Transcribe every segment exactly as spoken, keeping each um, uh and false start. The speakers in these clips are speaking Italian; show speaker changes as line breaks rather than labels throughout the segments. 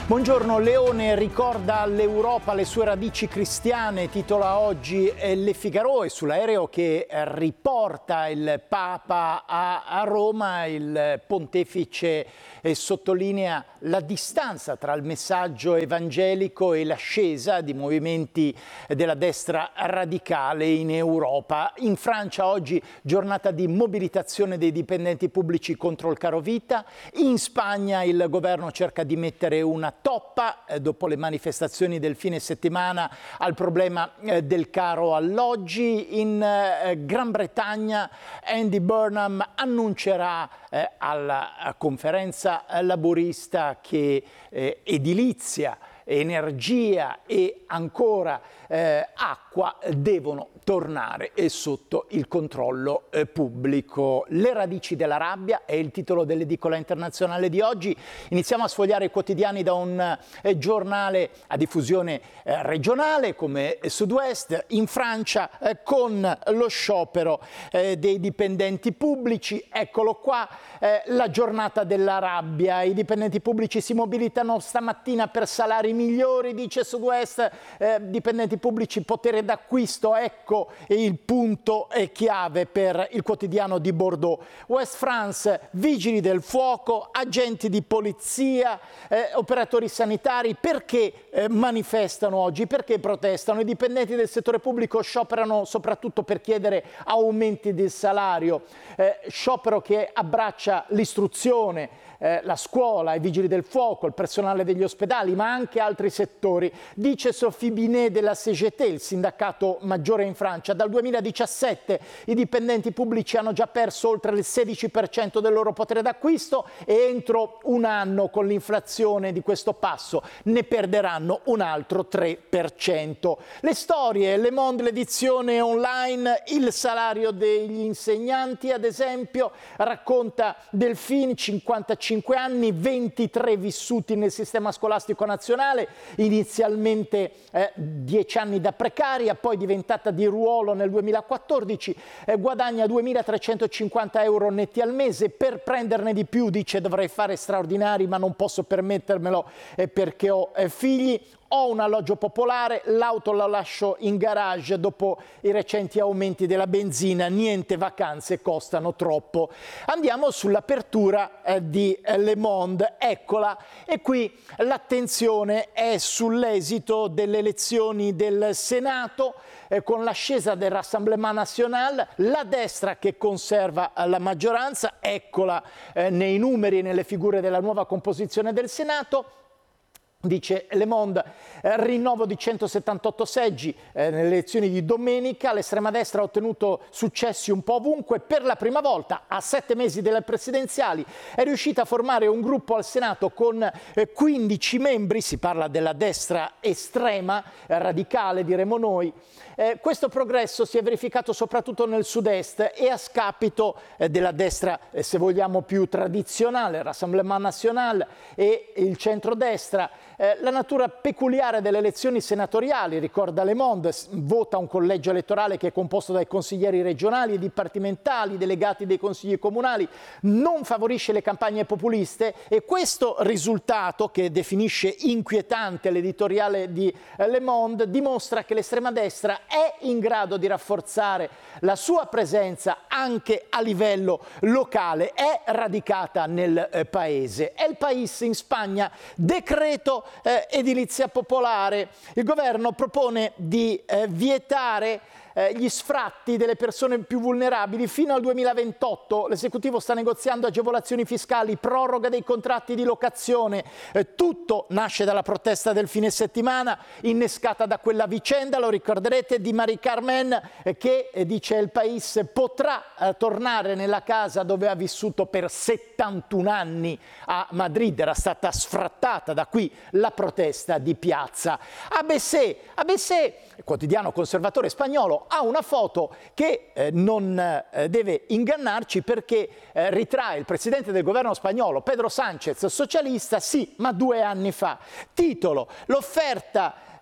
Buongiorno, Leone ricorda all'Europa le sue radici cristiane, titola oggi Le Figaro, e sull'aereo che riporta il Papa a Roma il pontefice sottolinea la distanza tra il messaggio evangelico e l'ascesa di movimenti della destra radicale in Europa. In Francia oggi giornata di mobilitazione dei dipendenti pubblici contro il caro vita, in Spagna il governo cerca di mettere una toppa eh, dopo le manifestazioni del fine settimana al problema eh, del caro alloggi. In eh, Gran Bretagna Andy Burnham annuncerà eh, alla conferenza laburista che eh, edilizia, energia e ancora eh, acqua devono tornare sotto il controllo eh, pubblico. Le radici della rabbia è il titolo dell'edicola internazionale di oggi. Iniziamo a sfogliare i quotidiani da un eh, giornale a diffusione eh, regionale come Sud-Ouest in Francia eh, con lo sciopero eh, dei dipendenti pubblici. Eccolo qua, eh, la giornata della rabbia. I dipendenti pubblici si mobilitano stamattina per salari migliori, dice Sud-Ouest, eh, dipendenti pubblici, potere d'acquisto, ecco il punto è chiave per il quotidiano di Bordeaux. West France, vigili del fuoco, agenti di polizia, eh, operatori sanitari, perché eh, manifestano oggi, perché protestano? I dipendenti del settore pubblico scioperano soprattutto per chiedere aumenti del salario, eh, sciopero che abbraccia l'istruzione, Eh, la scuola, i vigili del fuoco, il personale degli ospedali, ma anche altri settori. Dice Sophie Binet della C G T, il sindacato maggiore in Francia, dal duemiladiciassette i dipendenti pubblici hanno già perso oltre il sedici per cento del loro potere d'acquisto e entro un anno, con l'inflazione di questo passo, ne perderanno un altro tre per cento. Le storie, Le Monde, l'edizione online, il salario degli insegnanti, ad esempio, racconta Delphine, cinquantacinque anni, ventitré vissuti nel sistema scolastico nazionale, inizialmente eh, dieci anni da precaria, poi diventata di ruolo nel duemilaquattordici, eh, guadagna duemilatrecentocinquanta euro netti al mese. Per prenderne di più, dice, dovrei fare straordinari, ma non posso permettermelo eh, perché ho eh, figli. Ho un alloggio popolare, l'auto la lascio in garage dopo i recenti aumenti della benzina, niente vacanze, costano troppo. Andiamo sull'apertura eh, di eh, Le Monde, eccola, e qui l'attenzione è sull'esito delle elezioni del Senato, eh, con l'ascesa del Rassemblement National, la destra che conserva la maggioranza, eccola eh, nei numeri e nelle figure della nuova composizione del Senato. Dice Le Monde, eh, rinnovo di centosettantotto seggi eh, nelle elezioni di domenica, l'estrema destra ha ottenuto successi un po' ovunque. Per la prima volta, a sette mesi delle presidenziali, è riuscita a formare un gruppo al Senato con eh, quindici membri, si parla della destra estrema, eh, radicale diremo noi. Eh, questo progresso si è verificato soprattutto nel sud-est e a scapito eh, della destra, eh, se vogliamo, più tradizionale, Rassemblement National e il centrodestra. Eh, la natura peculiare delle elezioni senatoriali, ricorda Le Monde, vota un collegio elettorale che è composto dai consiglieri regionali e dipartimentali, delegati dei consigli comunali, non favorisce le campagne populiste, e questo risultato, che definisce inquietante l'editoriale di eh, Le Monde, dimostra che l'estrema destra è in grado di rafforzare la sua presenza anche a livello locale, è radicata nel eh, paese. È il País in Spagna, decreto eh, edilizia popolare. Il governo propone di eh, vietare eh, gli sfratti delle persone più vulnerabili fino al duemilaventotto. L'esecutivo sta negoziando agevolazioni fiscali, proroga dei contratti di locazione. Eh, tutto nasce dalla protesta del fine settimana, innescata da quella vicenda, lo ricorderete, di Mari Carmen, eh, che, eh, dice il País, potrà eh, tornare nella casa dove ha vissuto per settantuno anni a Madrid. Era stata sfrattata, da qui la protesta di piazza. A B C, A B C, quotidiano conservatore spagnolo, ha una foto che eh, non eh, deve ingannarci, perché eh, ritrae il presidente del governo spagnolo, Pedro Sánchez, socialista, sì, ma due anni fa. Titolo: l'offerta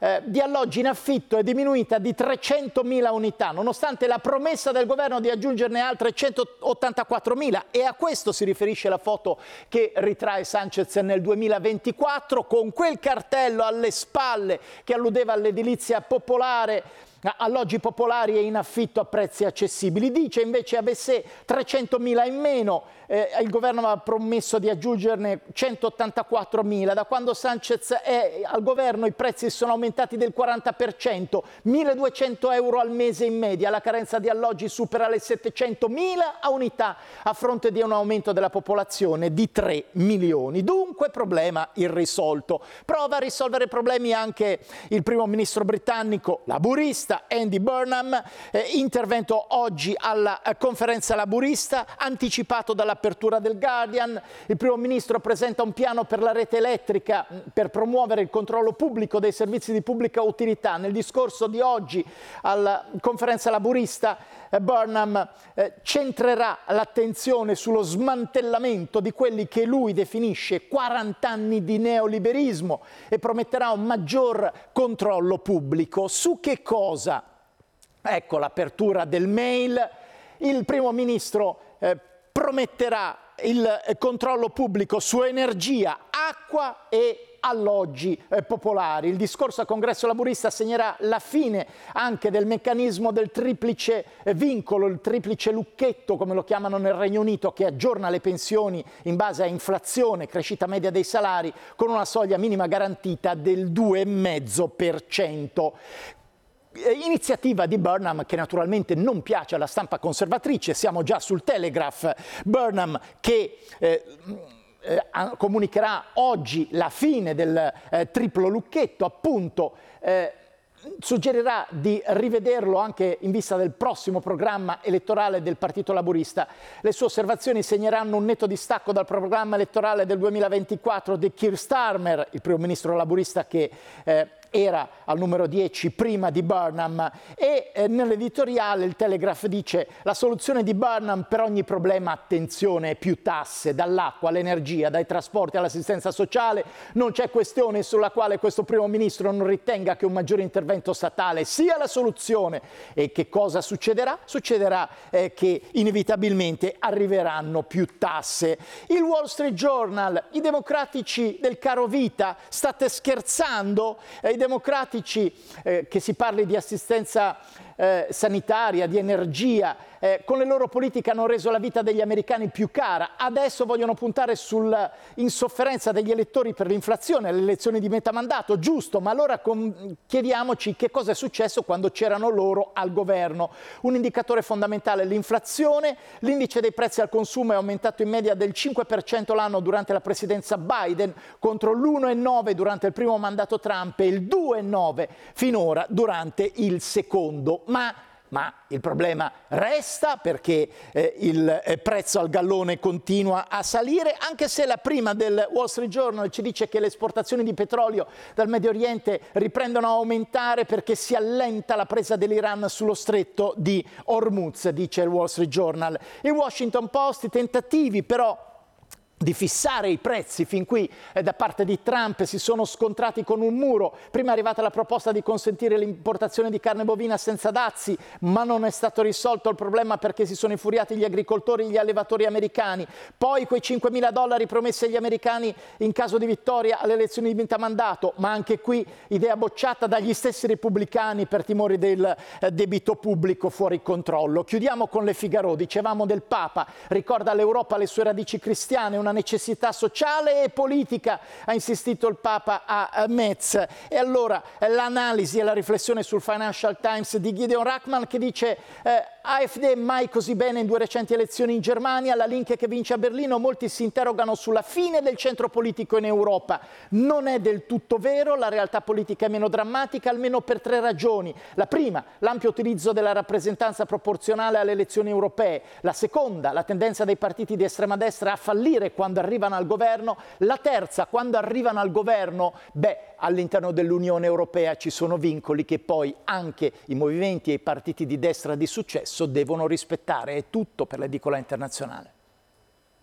eh, di alloggi in affitto è diminuita di trecentomila unità, nonostante la promessa del governo di aggiungerne altre centottantaquattromila, e a questo si riferisce la foto che ritrae Sanchez nel duemilaventiquattro, con quel cartello alle spalle che alludeva all'edilizia popolare, alloggi popolari e in affitto a prezzi accessibili. Dice invece a Bessé trecentomila in meno, eh, il governo aveva promesso di aggiungerne centottantaquattromila. Da quando Sanchez è al governo i prezzi sono aumentati del quaranta per cento, milleduecento euro al mese in media, la carenza di alloggi supera le settecentomila unità a fronte di un aumento della popolazione di tre milioni. Dunque problema irrisolto. Prova a risolvere i problemi anche il primo ministro britannico laburista Andy Burnham, eh, intervento oggi alla eh, conferenza laburista, anticipato dall'apertura del Guardian. Il primo ministro presenta un piano per la rete elettrica mh, per promuovere il controllo pubblico dei servizi di pubblica utilità. Nel discorso di oggi alla conferenza laburista eh, Burnham eh, centrerà l'attenzione sullo smantellamento di quelli che lui definisce quaranta anni di neoliberismo e prometterà un maggior controllo pubblico. Su che cosa? Ecco l'apertura del Mail. Il primo ministro eh, prometterà il eh, controllo pubblico su energia, acqua e alloggi eh, popolari. Il discorso al congresso laburista segnerà la fine anche del meccanismo del triplice eh, vincolo, il triplice lucchetto come lo chiamano nel Regno Unito, che aggiorna le pensioni in base a inflazione, crescita media dei salari, con una soglia minima garantita del due virgola cinque per cento. Iniziativa di Burnham che naturalmente non piace alla stampa conservatrice. Siamo già sul Telegraph. Burnham che eh, eh, comunicherà oggi la fine del eh, triplo lucchetto, appunto, eh, suggerirà di rivederlo anche in vista del prossimo programma elettorale del Partito Laburista. Le sue osservazioni segneranno un netto distacco dal programma elettorale del duemilaventiquattro di Keir Starmer, il primo ministro laburista che eh, era al numero dieci prima di Burnham, e eh, nell'editoriale il Telegraph dice: la soluzione di Burnham per ogni problema, attenzione, più tasse, dall'acqua all'energia, dai trasporti all'assistenza sociale. Non c'è questione sulla quale questo primo ministro non ritenga che un maggiore intervento statale sia la soluzione. E che cosa succederà? Succederà eh, che inevitabilmente arriveranno più tasse. Il Wall Street Journal: i democratici del caro vita, state scherzando? Eh, I democratici, eh, che si parli di assistenza eh, sanitaria, di energia, eh, con le loro politiche hanno reso la vita degli americani più cara. Adesso vogliono puntare sull'insofferenza degli elettori per l'inflazione, le elezioni di metà mandato, giusto, ma allora con... chiediamoci che cosa è successo quando c'erano loro al governo. Un indicatore fondamentale, l'inflazione. L'indice dei prezzi al consumo è aumentato in media del cinque per cento l'anno durante la presidenza Biden, contro l'uno virgola nove durante il primo mandato Trump e il due virgola nove finora durante il secondo. Ma Ma il problema resta, perché eh, il eh, prezzo al gallone continua a salire, anche se la prima del Wall Street Journal ci dice che le esportazioni di petrolio dal Medio Oriente riprendono a aumentare perché si allenta la presa dell'Iran sullo stretto di Hormuz, dice il Wall Street Journal. Il Washington Post: i tentativi però di fissare i prezzi fin qui eh, da parte di Trump si sono scontrati con un muro. Prima è arrivata la proposta di consentire l'importazione di carne bovina senza dazi, ma non è stato risolto il problema perché si sono infuriati gli agricoltori e gli allevatori americani. Poi quei cinquemila dollari promessi agli americani in caso di vittoria alle elezioni di metà mandato, ma anche qui idea bocciata dagli stessi repubblicani per timori del eh, debito pubblico fuori controllo. Chiudiamo con Le Figaro. Dicevamo del Papa, ricorda all'Europa le sue radici cristiane, una necessità sociale e politica, ha insistito il Papa a Metz. E allora l'analisi e la riflessione sul Financial Times di Gideon Rachman, che dice eh, A F D mai così bene in due recenti elezioni in Germania, la Linke che vince a Berlino. Molti si interrogano sulla fine del centro politico in Europa. Non è del tutto vero, la realtà politica è meno drammatica, almeno per tre ragioni. La prima, l'ampio utilizzo della rappresentanza proporzionale alle elezioni europee. La seconda, la tendenza dei partiti di estrema destra a fallire quando arrivano al governo. La terza, quando arrivano al governo, beh, all'interno dell'Unione Europea ci sono vincoli che poi anche i movimenti e i partiti di destra di successo devono rispettare. È tutto per l'Edicola Internazionale.